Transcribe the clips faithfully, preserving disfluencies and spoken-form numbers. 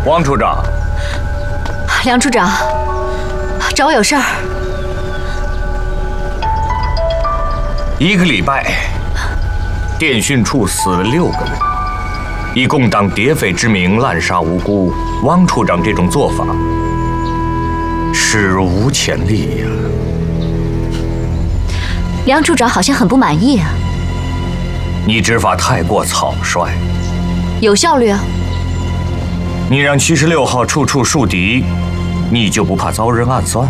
王处长， 梁处长，找我有事儿。 一个礼拜，电讯处死了六个人，以共党谍匪之名滥杀无辜。汪处长这种做法，史无前例呀！ 梁处长好像很不满意啊。 你执法太过草率， 有效率啊。 你让七十六号处处树敌，你就不怕遭人暗算？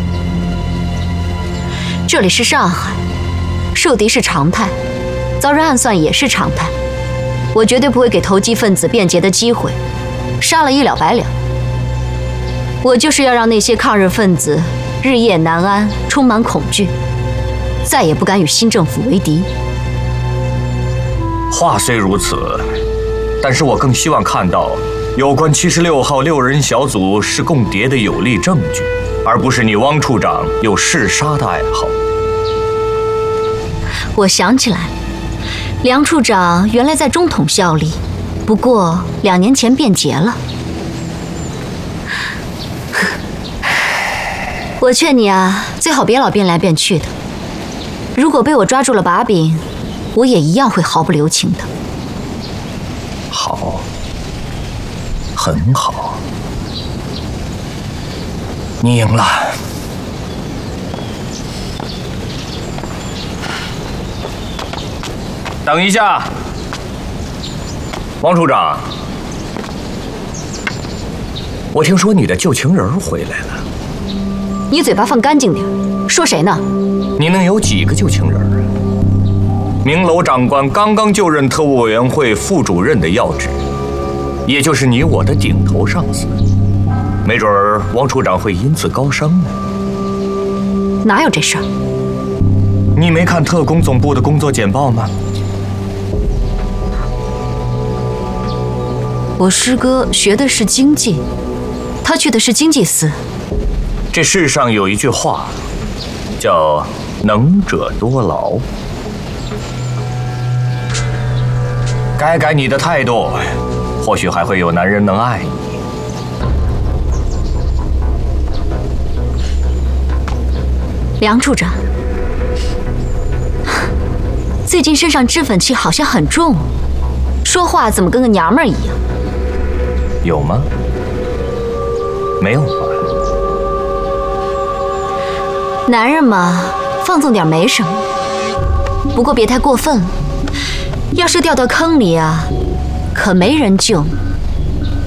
这里是上海，树敌是常态，遭人暗算也是常态。我绝对不会给投机分子便捷的机会，杀了一了百了。我就是要让那些抗日分子日夜难安，充满恐惧，再也不敢与新政府为敌。 话虽如此，但是我更希望看到有关七十六号六人小组是共谍的有力证据，而不是你汪处长有嗜杀的爱好。 我想起来，梁处长原来在中统效力，不过两年前变节了。我劝你啊，最好别老变来变去的。如果被我抓住了把柄，我也一样会毫不留情的。 好，很好，你赢了。等一下，王处长，我听说你的旧情人回来了。 你嘴巴放干净点，说谁呢？ 你能有几个旧情人啊？明楼长官刚刚就任特务委员会副主任的要职，也就是你我的顶头上司，没准儿王处长会因此高升呢。 哪有这事儿？ 你没看特工总部的工作简报吗？ 我师哥学的是经济，他去的是经济司。 这世上有一句话，叫“能者多劳”。改改你的态度，或许还会有男人能爱你。 梁处长，最近身上脂粉气好像很重，说话怎么跟个娘们儿一样？ 有吗？没有吧？ 男人嘛，放纵点没什么，不过别太过分了。要是掉到坑里啊，可没人救你。